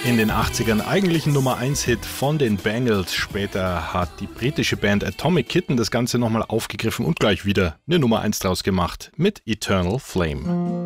In den 80ern eigentlich ein Nummer-1-Hit von den Bangles. Später hat die britische Band Atomic Kitten das Ganze nochmal aufgegriffen und gleich wieder eine Nummer 1 draus gemacht mit Eternal Flame.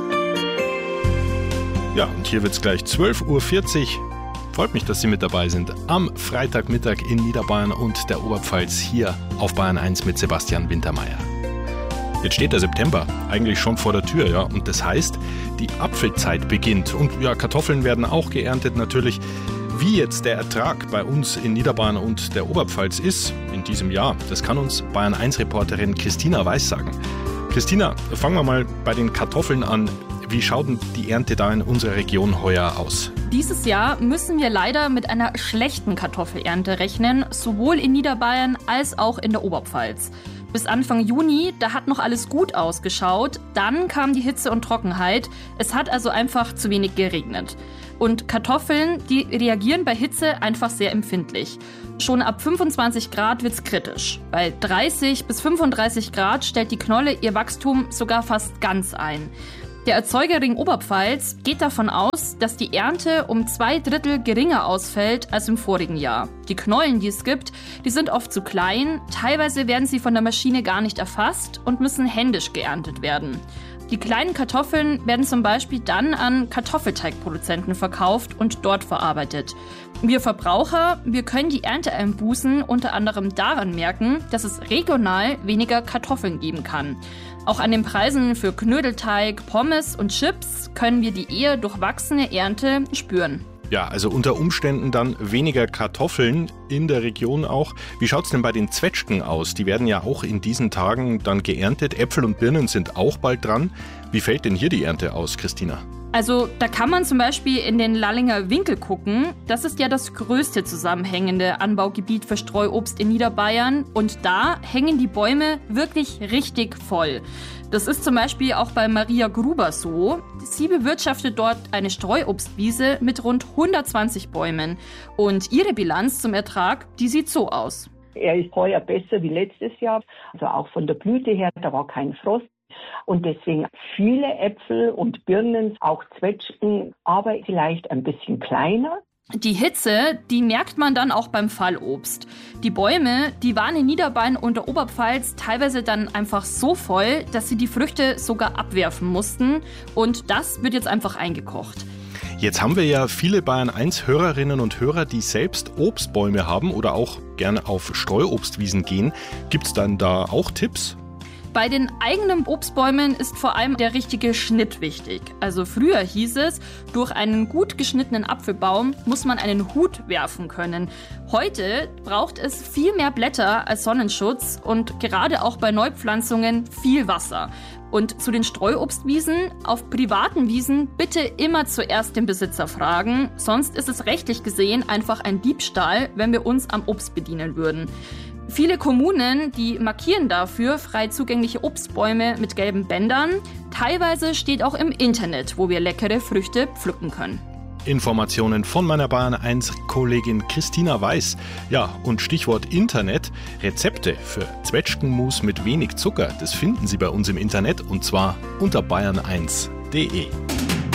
Ja, und hier wird's gleich 12.40 Uhr. Freut mich, dass Sie mit dabei sind. Am Freitagmittag in Niederbayern und der Oberpfalz hier auf Bayern 1 mit Sebastian Wintermeyer. Jetzt steht der September eigentlich schon vor der Tür, ja, und das heißt, die Apfelzeit beginnt und ja, Kartoffeln werden auch geerntet natürlich. Wie jetzt der Ertrag bei uns in Niederbayern und der Oberpfalz ist in diesem Jahr, das kann uns Bayern 1 Reporterin Christina Weiß sagen. Christina, fangen wir mal bei den Kartoffeln an. Wie schaut denn die Ernte da in unserer Region heuer aus? Dieses Jahr müssen wir leider mit einer schlechten Kartoffelernte rechnen, sowohl in Niederbayern als auch in der Oberpfalz. Bis Anfang Juni, da hat noch alles gut ausgeschaut. Dann kam die Hitze und Trockenheit. Es hat also einfach zu wenig geregnet. Und Kartoffeln, die reagieren bei Hitze einfach sehr empfindlich. Schon ab 25 Grad wird's kritisch. Bei 30 bis 35 Grad stellt die Knolle ihr Wachstum sogar fast ganz ein. Der Erzeugerring Oberpfalz geht davon aus, dass die Ernte um 2/3 geringer ausfällt als im vorigen Jahr. Die Knollen, die es gibt, die sind oft zu klein, teilweise werden sie von der Maschine gar nicht erfasst und müssen händisch geerntet werden. Die kleinen Kartoffeln werden zum Beispiel dann an Kartoffelteigproduzenten verkauft und dort verarbeitet. Wir Verbraucher, wir können die Ernteeinbußen unter anderem daran merken, dass es regional weniger Kartoffeln geben kann. Auch an den Preisen für Knödelteig, Pommes und Chips können wir die eher durchwachsene Ernte spüren. Ja, also unter Umständen dann weniger Kartoffeln in der Region auch. Wie schaut's denn bei den Zwetschgen aus? Die werden ja auch in diesen Tagen dann geerntet. Äpfel und Birnen sind auch bald dran. Wie fällt denn hier die Ernte aus, Christina? Also da kann man zum Beispiel in den Lallinger Winkel gucken. Das ist ja das größte zusammenhängende Anbaugebiet für Streuobst in Niederbayern. Und da hängen die Bäume wirklich richtig voll. Das ist zum Beispiel auch bei Maria Gruber so. Sie bewirtschaftet dort eine Streuobstwiese mit rund 120 Bäumen. Und ihre Bilanz zum Ertrag, die sieht so aus. Er ist heuer besser wie letztes Jahr. Also auch von der Blüte her, da war kein Frost. Und deswegen viele Äpfel und Birnen, auch Zwetschgen, aber vielleicht ein bisschen kleiner. Die Hitze, die merkt man dann auch beim Fallobst. Die Bäume, die waren in Niederbayern und der Oberpfalz teilweise dann einfach so voll, dass sie die Früchte sogar abwerfen mussten. Und das wird jetzt einfach eingekocht. Jetzt haben wir ja viele Bayern 1 Hörerinnen und Hörer, die selbst Obstbäume haben oder auch gerne auf Streuobstwiesen gehen. Gibt's dann da auch Tipps? Bei den eigenen Obstbäumen ist vor allem der richtige Schnitt wichtig. Also früher hieß es, durch einen gut geschnittenen Apfelbaum muss man einen Hut werfen können. Heute braucht es viel mehr Blätter als Sonnenschutz und gerade auch bei Neupflanzungen viel Wasser. Und zu den Streuobstwiesen, auf privaten Wiesen bitte immer zuerst den Besitzer fragen, sonst ist es rechtlich gesehen einfach ein Diebstahl, wenn wir uns am Obst bedienen würden. Viele Kommunen, die markieren dafür frei zugängliche Obstbäume mit gelben Bändern. Teilweise steht auch im Internet, wo wir leckere Früchte pflücken können. Informationen von meiner Bayern 1 Kollegin Christina Weiß. Ja, und Stichwort Internet. Rezepte für Zwetschgenmus mit wenig Zucker, das finden Sie bei uns im Internet und zwar unter bayern1.de.